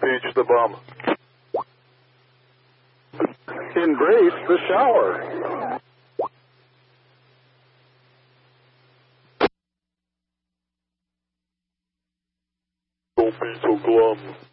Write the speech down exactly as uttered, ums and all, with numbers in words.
Impeach the bum. Embrace the shower. Don't be so glum.